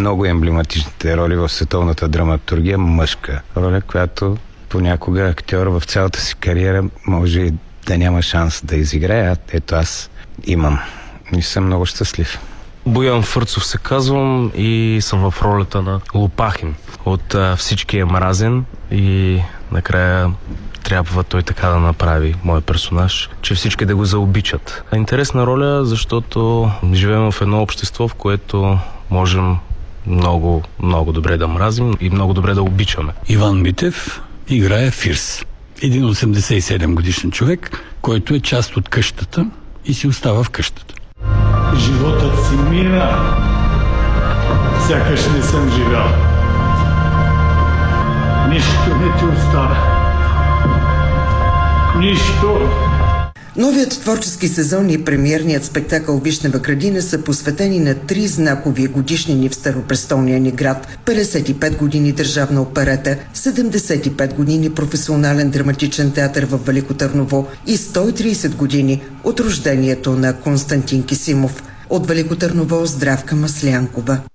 много емблематичните роли в световната драматургия, мъжка роля, която понякога актьор в цялата си кариера може и да няма шанс да изиграе, а ето аз имам. И съм много щастлив. Боян Фърцов се казвам и съм в ролята на Лопахин. От Всички е мразен и накрая трябва той така да направи моят персонаж, че всички да го заобичат. Интересна роля, защото живеем в едно общество, в което можем много, много добре да мразим и много добре да обичаме. Иван Митев играе Фирс. Един 87 годишен човек, който е част от къщата и си остава в къщата. Животът си мина, сякаш не съм живял. Нищо не ти остава. Нищо. Новият творчески сезон и премиерният спектакъл «Вишнева градина» са посветени на 3 знакови годишнини в старопрестолния ни град. 55 години държавна оперета, 75 години професионален драматичен театър в Велико Търново и 130 години от рождението на Константин Кисимов. От Велико Търново Здравка Маслянкова.